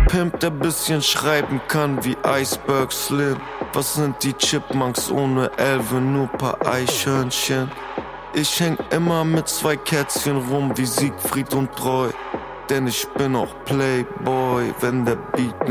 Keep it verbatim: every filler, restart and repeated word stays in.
Pimp, der bisschen schreiben kann wie Iceberg Slim. Was sind die Chipmunks ohne Elve, nur paar Eichhörnchen? Ich häng immer mit zwei Kätzchen rum wie Siegfried und Treu, denn ich bin auch Playboy, wenn der Beat